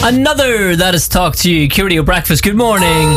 Another That Is Talk to You. Curio Breakfast, good morning.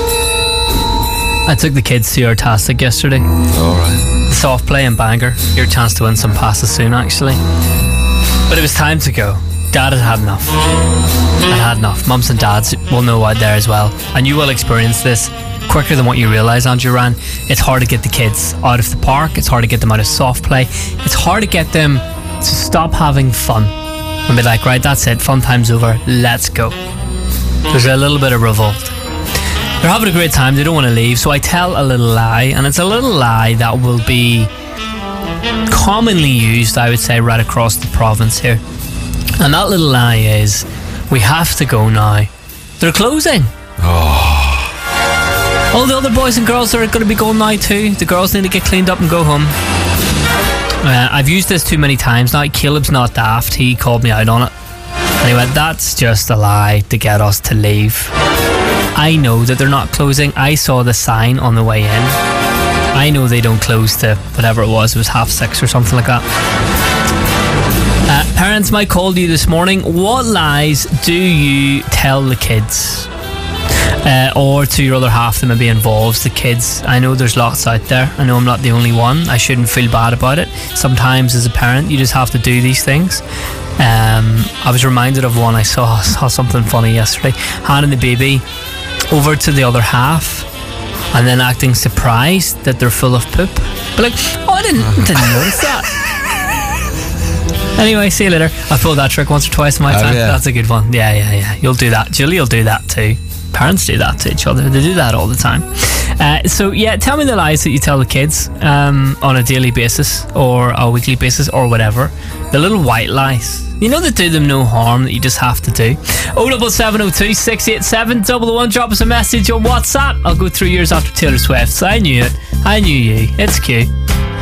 I took the kids to Artastic yesterday. Alright. Soft play and Bangor. Your chance to win some passes soon, actually. But it was time to go. Dad had enough. I'd had enough. Mums and dads will know out there as well. And you will experience this quicker than what you realise, Andrew Ryan. It's hard to get the kids out of the park. It's hard to get them out of soft play. It's hard to get them to stop having fun and be like, right, that's it, fun time's over, let's go. There's a little bit of revolt. They're having a great time, they don't want to leave, so I tell a little lie, and it's a little lie that will be commonly used, I would say, right across the province here. And that little lie is, we have to go now. They're closing. All the other boys and girls are going to be going now too. The girls need to get cleaned up and go home. I've used this too many times now. Caleb's not daft. He called me out on it. And he went, that's just a lie to get us to leave. I know that they're not closing. I saw the sign on the way in. I know they don't close to whatever it was 6:30 or something like that. Parents might call you this morning. What lies do you tell the kids? Or to your other half that maybe involves the kids. I know there's lots out there. I know I'm not the only one. I shouldn't feel bad about it. Sometimes as a parent you just have to do these things. I was reminded of one. I saw something funny yesterday. Handing the baby over to the other half and then acting surprised that they're full of poop. But like, oh, I didn't notice that. Anyway, see you later. I pulled that trick once or twice in my time. Yeah. That's a good one. Yeah. You'll do that. Julie will do that too. Parents do that to each other. They do that all the time. So yeah, tell me the lies that you tell the kids on a daily basis or a weekly basis or whatever. The little white lies. You know that do them no harm, that you just have to do. 07702 687 111. Drop us a message on WhatsApp. I'll go through yours after Taylor Swift. I knew it. I knew you. It's cute.